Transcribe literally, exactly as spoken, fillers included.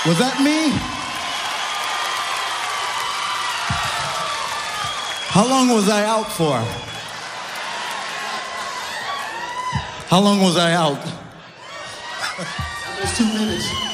Was that me? How long was I out for? How long was I out? Almost two minutes.